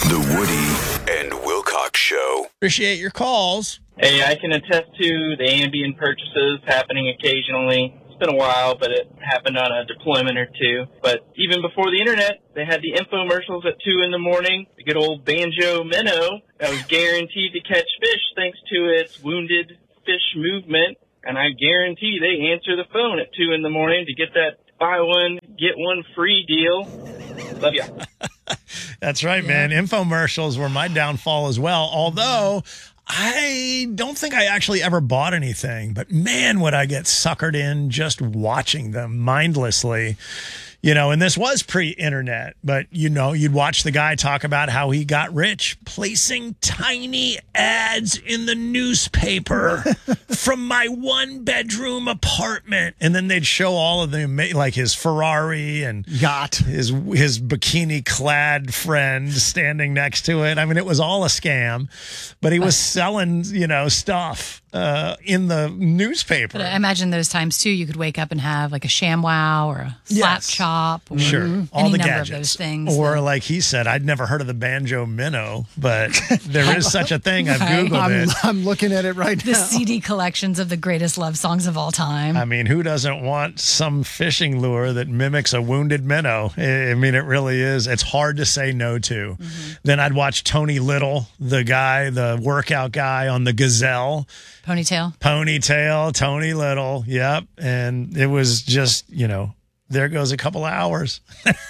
The Woody and Wilcox Show. Appreciate your calls. Hey, I can attest to the Ambien purchases happening occasionally. It's been a while, but it happened on a deployment or two. But even before the internet, they had the infomercials at 2 in the morning. The good old banjo minnow that was guaranteed to catch fish thanks to its wounded fish movement. And I guarantee they answer the phone at 2 in the morning to get that buy one, get one free deal. Love ya. That's right, man. Infomercials were my downfall as well. Although I don't think I actually ever bought anything, but man, would I get suckered in just watching them mindlessly. You know, and this was pre-internet, but, you know, you'd watch the guy talk about how he got rich placing tiny ads in the newspaper from my one-bedroom apartment. And then they'd show all of them, like his Ferrari and yacht, his bikini-clad friend standing next to it. I mean, it was all a scam, but he was selling, you know, stuff in the newspaper. But I imagine those times, too, you could wake up and have like a ShamWow or a slap chop. Or sure. All the gadgets. Of those things. Or like he said, I'd never heard of the banjo minnow, but there is such a thing. I've Googled it. I'm looking at it right now. The CD collections of the greatest love songs of all time. I mean, who doesn't want some fishing lure that mimics a wounded minnow? I mean, it really is. It's hard to say no to. Mm-hmm. Then I'd watch Tony Little, the workout guy on the Gazelle. Ponytail, Tony Little. Yep. And it was just, you know, there goes a couple of hours.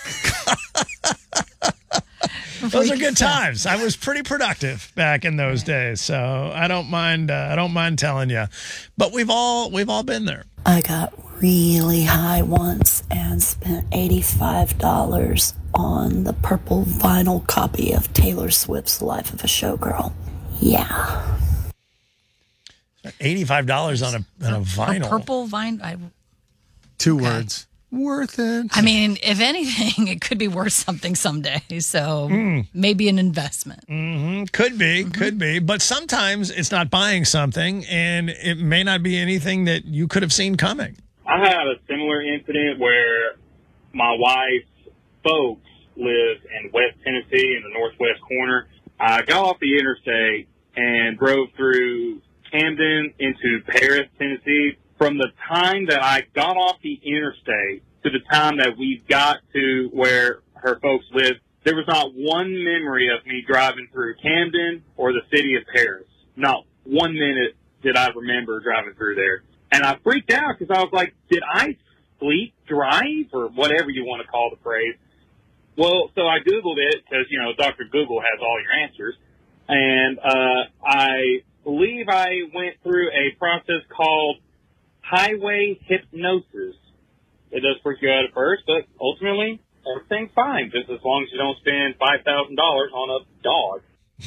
Those are good times. I was pretty productive back in those days, so I don't mind telling you. But we've all been there. I got really high once and spent $85 on the purple vinyl copy of Taylor Swift's Life of a Showgirl. Yeah. $85 on a vinyl. A purple vinyl. Two words. Worth it. I mean, if anything, it could be worth something someday. So maybe an investment. Mm-hmm. Could be. But sometimes it's not buying something, and it may not be anything that you could have seen coming. I had a similar incident where my wife's folks live in West Tennessee in the northwest corner. I got off the interstate and drove through Camden into Paris, Tennessee. From the time that I got off the interstate to the time that we got to where her folks live, there was not one memory of me driving through Camden or the city of Paris. Not 1 minute did I remember driving through there. And I freaked out because I was like, did I sleep drive or whatever you want to call the phrase? Well, so I Googled it because, you know, Dr. Google has all your answers. And I believe I went through a process called highway hypnosis. It does freak you out at first, but ultimately, everything's fine, just as long as you don't spend $5,000 on a dog.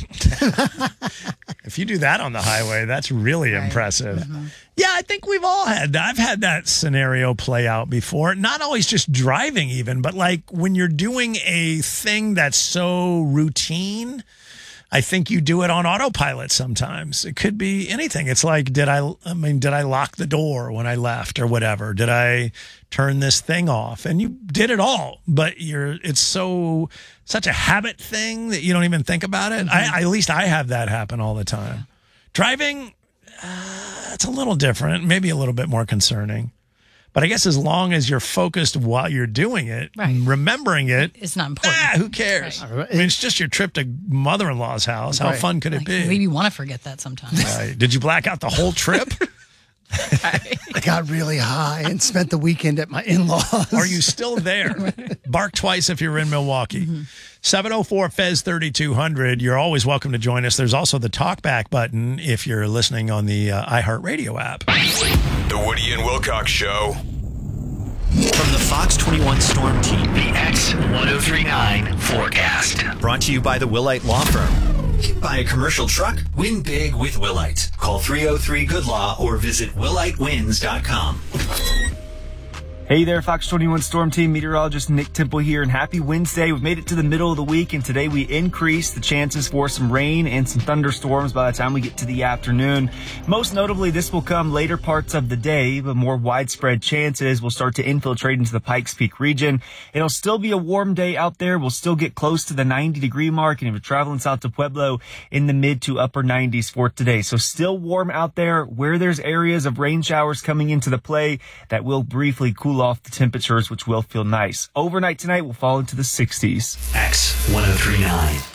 If you do that on the highway, that's really impressive. Mm-hmm. Yeah, I think we've all had that. I've had that scenario play out before. Not always just driving even, but like when you're doing a thing that's so routine, I think you do it on autopilot sometimes. It could be anything. It's like, did I lock the door when I left or whatever? Did I turn this thing off? And you did it all, but it's such a habit thing that you don't even think about it. Mm-hmm. At least I have that happen all the time. Yeah. Driving, it's a little different, maybe a little bit more concerning. But I guess as long as you're focused while you're doing it, remembering it, it's not important. Who cares? Right. I mean, it's just your trip to mother-in-law's house. How fun could it be? Maybe you want to forget that sometimes. Did you black out the whole trip? I got really high and spent the weekend at my in-laws. Are you still there? Bark twice if you're in Milwaukee. 704-FEZ-3200. You're always welcome to join us. There's also the talkback button if you're listening on the iHeartRadio app. The Woody and Wilcox Show. From the Fox 21 Storm Team, the X1039 forecast. Brought to you by the Willite Law Firm. Buy a commercial truck, win big with Willite. Call 303-GOOD-LAW or visit willitewins.com. Hey there, Fox 21 Storm Team meteorologist Nick Temple here, and happy Wednesday. We've made it to the middle of the week, and today we increase the chances for some rain and some thunderstorms by the time we get to the afternoon. Most notably, this will come later parts of the day, but more widespread chances will start to infiltrate into the Pikes Peak region. It'll still be a warm day out there. We'll still get close to the 90-degree mark, and if you're traveling south to Pueblo, in the mid to upper 90s for today. So still warm out there. Where there's areas of rain showers coming into the play, that will briefly cool off the temperatures, which will feel nice. Overnight tonight will fall into the 60s. X1039.